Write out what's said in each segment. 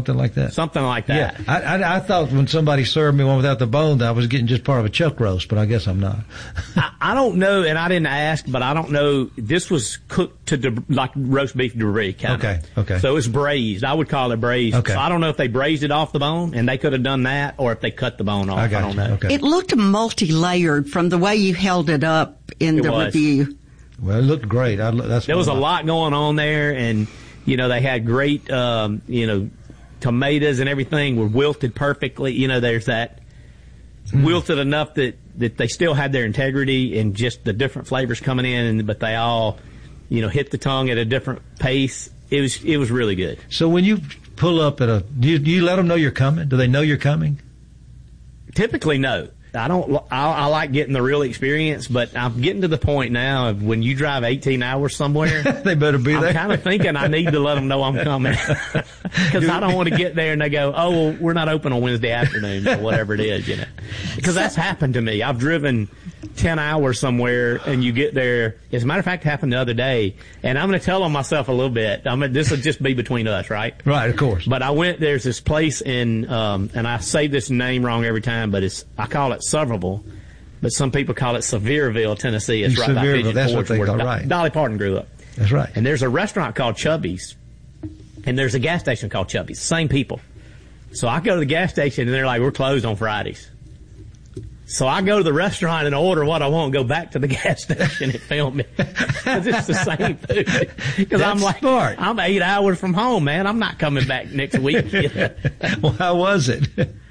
something like that? Something like that. Yeah. I thought when somebody served me one without the bone that I was getting just part of a chuck roast, but I guess I'm not. I don't know, and I didn't ask, but I don't know. This was cooked to like roast beef debris kind of. Okay. So it's braised. I would call it braised. Okay. So I don't know if they braised it off the bone, and they could have done that, or if they cut the bone off. I don't know. Okay. It looked multi-layered from the way you held it up in the review. Well, it looked great. There was a lot going on there, and, they had great, tomatoes and everything were wilted perfectly. There's that wilted enough that they still had their integrity and just the different flavors coming in, but they all, hit the tongue at a different pace. It was really good. So when you pull up do you let them know you're coming? Do they know you're coming? Typically, no. I like getting the real experience, but I'm getting to the point now of when you drive 18 hours somewhere. They better be there. I'm kind of thinking I need to let them know I'm coming. Because I don't want to get there and they go, oh, well, we're not open on Wednesday afternoons or whatever it is, Because that's happened to me. I've driven 10 hours somewhere and you get there. As a matter of fact, it happened the other day. And I'm going to tell on myself a little bit. This will just be between us, right? Right, of course. But there's this place and I say this name wrong every time, but I call it Sevierville, but some people call it Sevierville, Tennessee. It's right by Pigeon that's Forge, what they where call, right. Dolly Parton grew up. That's right. And there's a restaurant called Chubby's, and there's a gas station called Chubby's. Same people. So I go to the gas station, and they're like, we're closed on Fridays. So I go to the restaurant and order what I want, go back to the gas station and film it. Because it's the same food. Because I'm like, smart. I'm 8 hours from home, man. I'm not coming back next week. Well, how was it?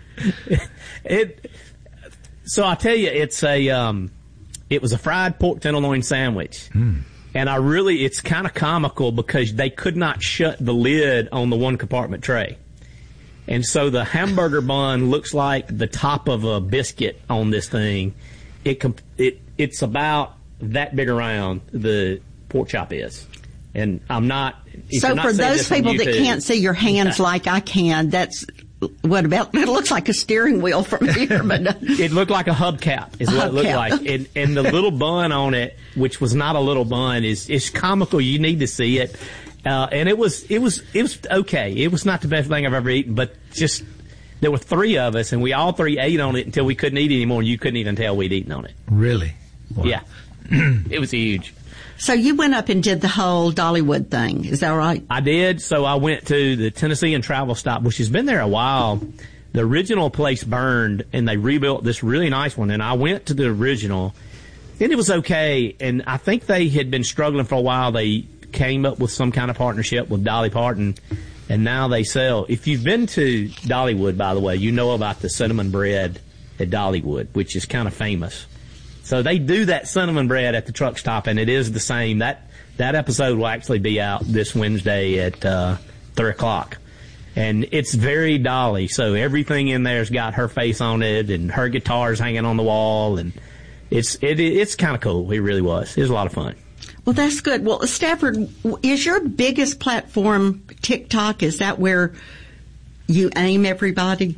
So I tell you, it was a fried pork tenderloin sandwich. And it's kind of comical because they could not shut the lid on the one compartment tray. And so the hamburger bun looks like the top of a biscuit on this thing. It's about that big around, the pork chop is. And I'm not. So for those people that can't see your hands like I can, it looks like a steering wheel from here, but it looked like a hubcap is what it looked like. And the little bun on it, which was not a little bun, is comical. You need to see it. And it was okay. It was not the best thing I've ever eaten, but just there were three of us and we all three ate on it until we couldn't eat anymore and you couldn't even tell we'd eaten on it. Really? Wow. Yeah. It was huge. So you went up and did the whole Dollywood thing, is that right? I did. So I went to the Tennessee and Travel Stop, which has been there a while. The original place burned, and they rebuilt this really nice one. And I went to the original, and it was okay. And I think they had been struggling for a while. They came up with some kind of partnership with Dolly Parton, and now they sell. If you've been to Dollywood, by the way, you know about the cinnamon bread at Dollywood, which is kind of famous. So they do that cinnamon bread at the truck stop, and it is the same. That episode will actually be out this Wednesday at 3:00. And it's very Dolly, so everything in there's got her face on it, and her guitar's hanging on the wall, and it's kind of cool. It really was. It was a lot of fun. Well, that's good. Well, Stafford, is your biggest platform TikTok? Is that where you aim everybody?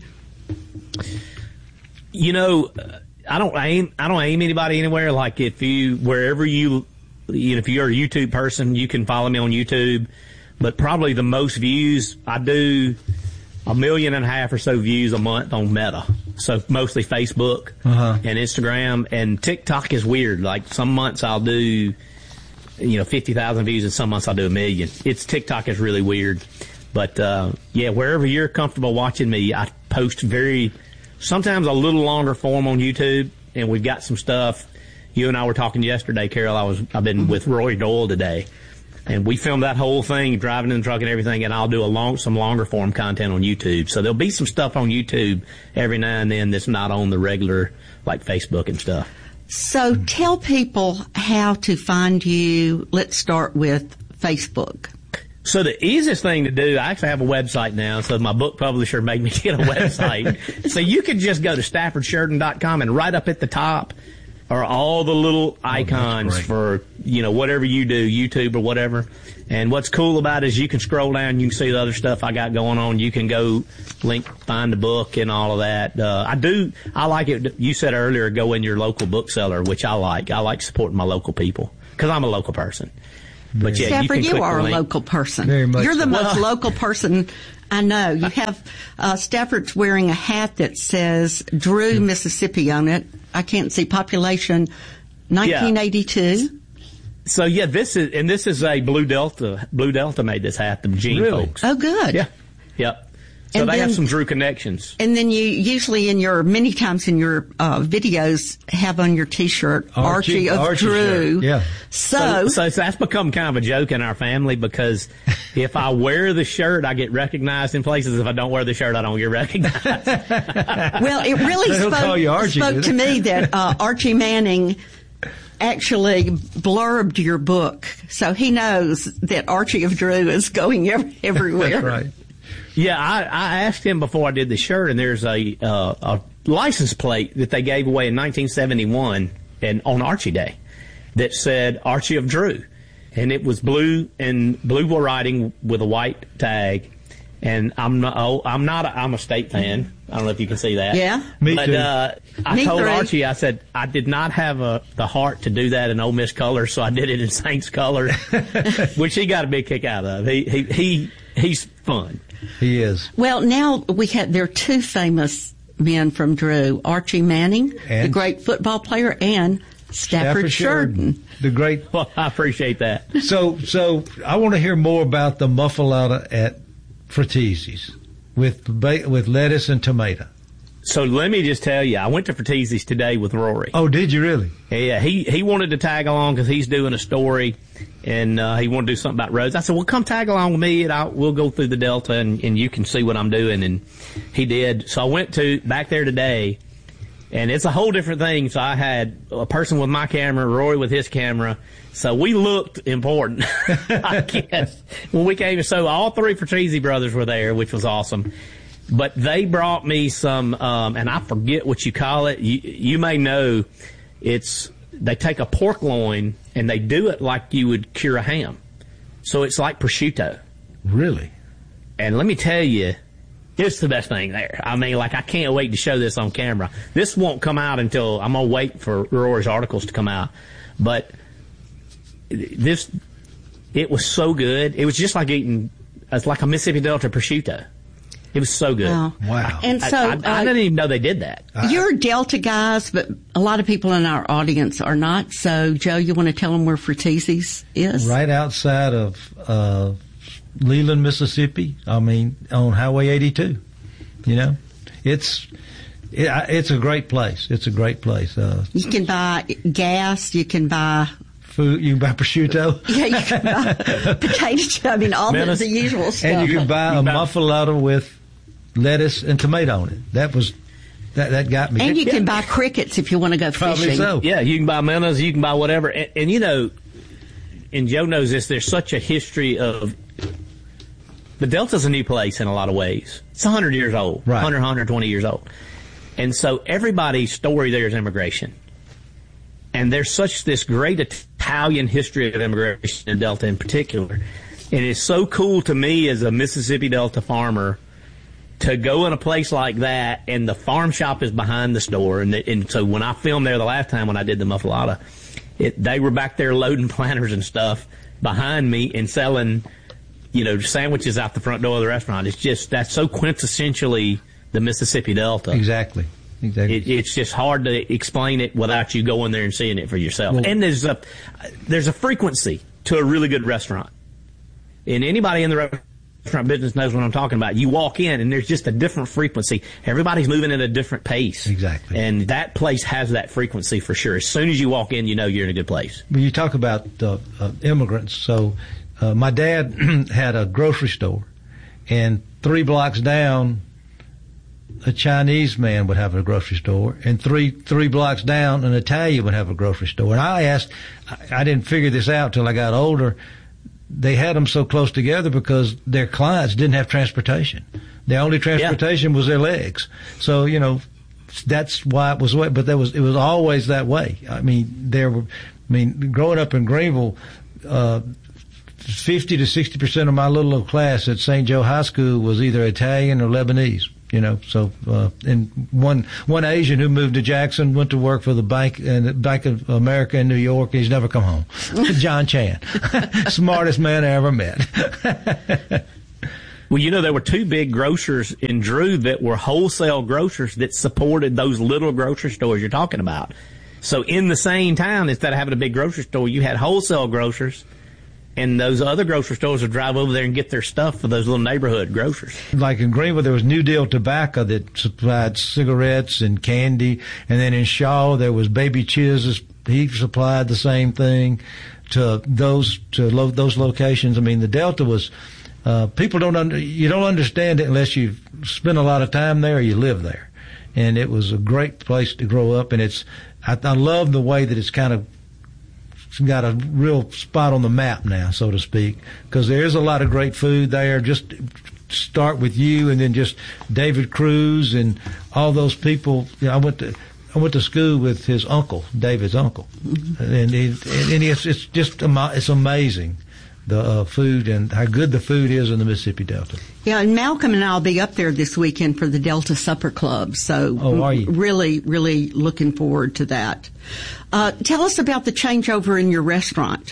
I don't aim anybody anywhere. Like if you're a YouTube person, you can follow me on YouTube. But probably the most views, I do 1.5 million or so views a month on Meta. So mostly Facebook and Instagram, and TikTok is weird. Like some months I'll do, 50,000 views, and some months I'll do 1 million. TikTok is really weird. But, wherever you're comfortable watching me, I post sometimes a little longer form on YouTube, and we've got some stuff. You and I were talking yesterday, Carol. I've been with Roy Doyle today, and we filmed that whole thing, driving in the truck and everything, and I'll do some longer form content on YouTube. So there'll be some stuff on YouTube every now and then that's not on the regular, like Facebook and stuff. So tell people how to find you. Let's start with Facebook. So the easiest thing to do, I actually have a website now, so my book publisher made me get a website. So you could just go to StaffordSheridan.com, and right up at the top are all the little icons for, whatever you do, YouTube or whatever. And what's cool about it is you can scroll down, you can see the other stuff I got going on. You can go find the book and all of that. I like it. You said earlier, go in your local bookseller, which I like. I like supporting my local people because I'm a local person. But yeah, Stafford, you are a link. local person. Very much You're the so. most local person I know. You have Stafford's wearing a hat that says Drew, Mississippi on it. I can't see population 1982. So yeah, this is a Blue Delta. Blue Delta made this happen. Gene Really? folks. Oh, good. Yeah. Yep. So And they have then- some Drew connections. And then you usually many times in your videos have on your T-shirt Archie of Archie Drew. shirt, yeah. So that's become kind of a joke in our family because if I wear the shirt, I get recognized in places. If I don't wear the shirt, I don't get recognized. well, it really They don't call you Archie, spoke do to they? me that Archie Manning actually blurbed your book, so he knows that Archie of Drew is going everywhere. That's right. Yeah, I asked him before I did the shirt, and there's a license plate that they gave away in 1971 and on Archie Day that said Archie of Drew, and it was blue and blue writing with a white tag. And I'm a State fan. I don't know if you can see that. Yeah. Me but, too. I Me told three. Archie, I said, I did not have the heart to do that in Ole Miss colors, so I did it in Saints colors, which he got a big kick out of. He's fun. He is. Well, now there are two famous men from Drew: Archie Manning, the And? great football player, and Stafford Sheridan. the great. Well, I appreciate that. So I want to hear more about the muffalata at Frattesi's with lettuce and tomato. So let me just tell you, I went to Frattesi's today with Rory. Oh, did you really? Yeah, he wanted to tag along because he's doing a story, and he wanted to do something about roads. I said, well, come tag along with me, and we'll go through the Delta, and you can see what I'm doing. And he did. So I went back there today, and it's a whole different thing. So I had a person with my camera, Rory with his camera. So we looked important, I guess, when we came. So all three Frattesi brothers were there, which was awesome. But they brought me some, and I forget what you call it. You may know, they take a pork loin and they do it like you would cure a ham. So it's like prosciutto. Really? And let me tell you, it's the best thing there. I mean, I can't wait to show this on camera. This won't come out until, I'm going to wait for Rory's articles to come out. But it was so good. It was just like it's like a Mississippi Delta prosciutto. It was so good. Wow. And so I didn't even know they did that. you're Delta guys, but a lot of people in our audience are not. So, Joe, you want to tell them where Frattesi's is? Right outside of Leland, Mississippi. I mean, on Highway 82. You know, it's a great place. It's a great place. You can buy gas. You can buy Food. You can buy prosciutto. Yeah, you can buy potato chip. I mean, all the usual stuff. And you can buy a muffalata with lettuce and tomato on it. That got me. And you can buy crickets if you want to go Probably fishing. so. Yeah, you can buy minnows, you can buy whatever. And you know, and Joe knows this, there's such a history of, the Delta's a new place in a lot of ways. It's 100 years old. Right. 120 years old. And so everybody's story there is immigration. And there's such this great Italian history of immigration in Delta in particular. And it's so cool to me as a Mississippi Delta farmer to go in a place like that, and the farm shop is behind the store. And so when I filmed there the last time when I did the muffalata, they were back there loading planters and stuff behind me and selling, sandwiches out the front door of the restaurant. It's just, that's so quintessentially the Mississippi Delta. Exactly. It's just hard to explain it without you going there and seeing it for yourself. Well, and there's a frequency to a really good restaurant. And anybody in the restaurant business knows what I'm talking about. You walk in and there's just a different frequency. Everybody's moving at a different pace. Exactly. And that place has that frequency for sure. As soon as you walk in, you know you're in a good place. When you talk about immigrants, so my dad had a grocery store, and 3 blocks down, a Chinese man would have a grocery store, and three blocks down, an Italian would have a grocery store. And I didn't figure this out till I got older. They had them so close together because their clients didn't have transportation. Their only transportation was their legs. So, that's why it was way, but it was always that way. I mean, growing up in Greenville, 50 to 60% of my little class at St. Joe High School was either Italian or Lebanese. So and one Asian who moved to Jackson went to work for the Bank of America in New York. He's never come home. John Chan, smartest man I ever met. Well, there were two big grocers in Drew that were wholesale grocers that supported those little grocery stores you're talking about. So in the same town, instead of having a big grocery store, you had wholesale grocers, and those other grocery stores would drive over there and get their stuff for those little neighborhood grocers. Like in Greenville, there was New Deal Tobacco that supplied cigarettes and candy, and then in Shaw there was Baby Chiz's. He supplied the same thing to those locations. I mean, the Delta was. People you don't understand it unless you've spent a lot of time there or you live there. And it was a great place to grow up, and I love the way that it's kind of got a real spot on the map now, so to speak, because there is a lot of great food there. Just start with you, and then just David Cruz and all those people. I went to school with his uncle, David's uncle, and it's amazing. The food and how good the food is in the Mississippi Delta. Yeah, and Malcolm and I'll be up there this weekend for the Delta Supper Club. So are you? Really, really looking forward to that. Tell us about the changeover in your restaurant.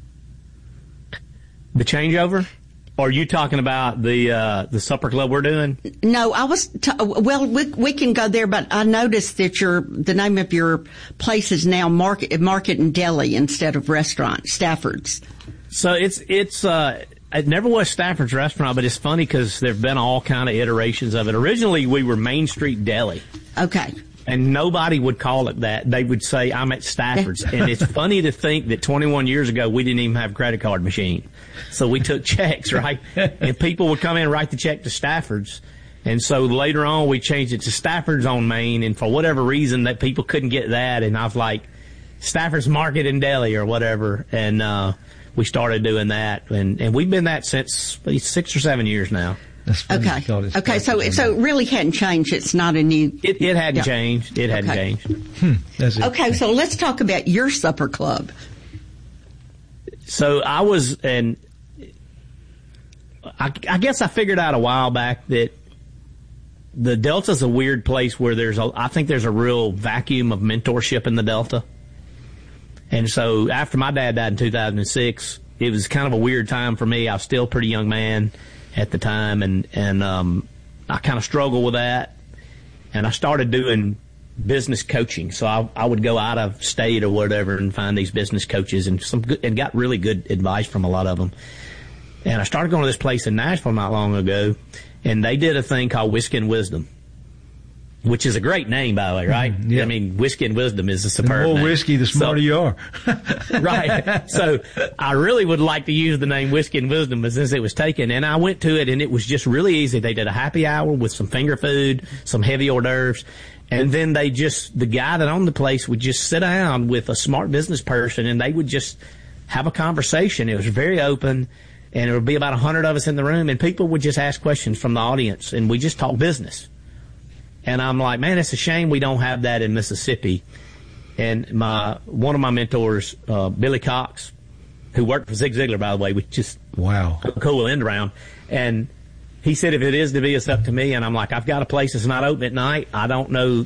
The changeover? Or are you talking about the supper club we're doing? No, I was. We can go there, but I noticed that the name of your place is now Market and Deli instead of restaurant, Stafford's. So it never was Stafford's Restaurant, but it's funny because there've been all kind of iterations of it. Originally, we were Main Street Deli. Okay. And nobody would call it that. They would say, I'm at Stafford's. And it's funny to think that 21 years ago, we didn't even have a credit card machine. So we took checks, right? And people would come in and write the check to Stafford's. And so later on, we changed it to Stafford's on Main. And for whatever reason, that people couldn't get that. And I was like, Stafford's Market and Deli or whatever. And we started doing that. And we've been that since 6 or 7 years now. Okay. So it really hadn't changed. It's not a new. It hadn't changed. It hadn't changed. That's it. Okay. So let's talk about your supper club. So I was, and I guess I figured out a while back that the Delta's a weird place where I think there's a real vacuum of mentorship in the Delta. And so after my dad died in 2006, it was kind of a weird time for me. I was still a pretty young man at the time, and I kind of struggled with that. And I started doing business coaching. So I would go out of state or whatever and find these business coaches and got really good advice from a lot of them. And I started going to this place in Nashville not long ago, and they did a thing called Whiskey and Wisdom, which is a great name, by the way, right? Yeah. I mean, Whiskey and Wisdom is a superb name. The more whiskey, the smarter you are. Right. So I really would like to use the name Whiskey and Wisdom, but since it was taken, and I went to it, and it was just really easy. They did a happy hour with some finger food, some heavy hors d'oeuvres, and then the guy that owned the place would just sit down with a smart business person, and they would just have a conversation. It was very open, and there would be about 100 of us in the room, and people would just ask questions from the audience, and we just talk business. And I'm like, man, it's a shame we don't have that in Mississippi. And one of my mentors, Billy Cox, who worked for Zig Ziglar, by the way, which is wow, a cool end around. And he said, if it is to be, it's up to me. And I'm like, I've got a place that's not open at night. I don't know,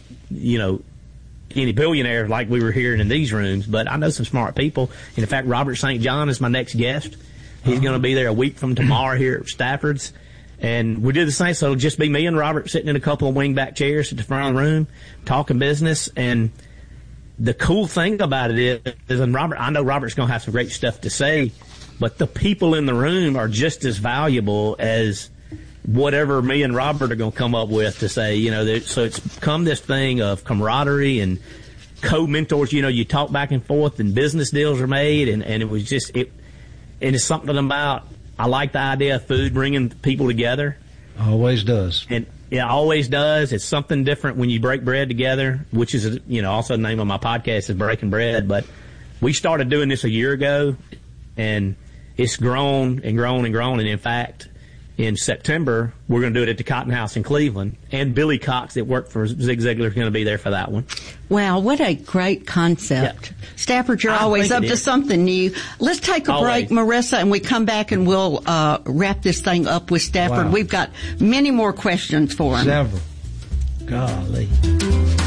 any billionaires like we were hearing in these rooms, but I know some smart people. And in fact, Robert St. John is my next guest. He's going to be there a week from tomorrow here at Stafford's. And we do the same, so it'll just be me and Robert sitting in a couple of wingback chairs at the front of the room, talking business. And the cool thing about it is, and I know Robert's going to have some great stuff to say, but the people in the room are just as valuable as whatever me and Robert are going to come up with to say, so it's become this thing of camaraderie and co-mentors, you talk back and forth and business deals are made. And it was just, and it's something about, I like the idea of food bringing people together. Always does. And it always does. It's something different when you break bread together, which is, also the name of my podcast is Breaking Bread. But we started doing this a year ago, and it's grown and grown and grown. And in fact, in September, we're going to do it at the Cotton House in Cleveland. And Billy Cox, that worked for Zig Ziglar, is going to be there for that one. Wow, what a great concept. Yeah. Stafford, you're always up to something new. Let's take a break, Marissa, and we come back and we'll wrap this thing up with Stafford. Wow. We've got many more questions for him. Several. Golly.